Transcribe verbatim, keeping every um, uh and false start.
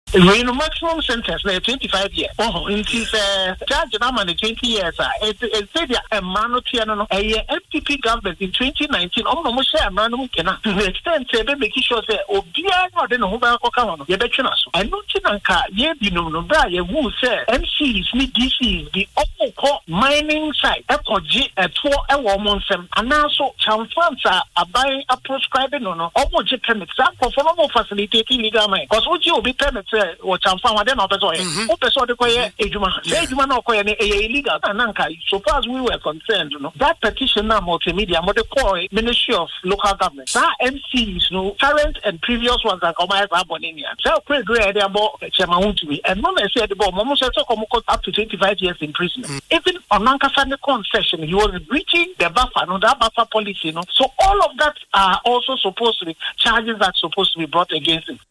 We no maximum sentence na twenty-five years. Oh, inti se judge na man twenty years ah. It it said a man no tia no. A F D P government in twenty nineteen. Oh no mo share man no kena. To the extent say be make sure say obia no de no ho ba ko ka no. Ye betwe na so. Eno ti na nka ye bi no no bra ye wu say M Cs ni D Cs the okko mining site. E koji eto e wo mo nsem. Ana so chamfans a abai a prescribe no no. Omo je permit sa for no mo facilitate illegal mine. Cause oji obi permit say wo chamfan wa de no person e. O person de koye ejuma. Say ejuma na koye ne e illegal. Nanka so far as we were concerned, you know, that petition now multimedia mo de call Ministry of Local Government. That M Cs no current and previous ones that come as abonenia. So pray great they about chairman to be. And no me say the boy mo say so come up to twenty-five years imprisonment. Mm. Even on Nanka Sunday concession, he was breaching the buffer, no that buffer policy, no. So all of that are also supposed to be charges that supposed to be brought against him.